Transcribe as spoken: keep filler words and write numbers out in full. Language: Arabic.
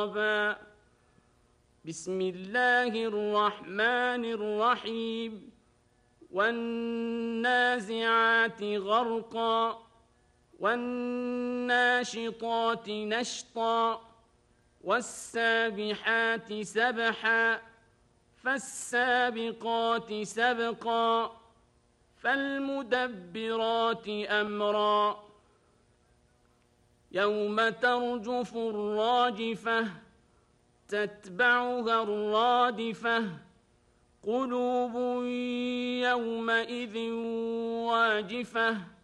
بسم الله الرحمن الرحيم والنازعات غرقا والناشطات نشطا والسابحات سبحا فالسابقات سبقا فالمدبرات أمرا يوم ترجف الراجفة تتبعها الرادفة قلوب يومئذ واجفة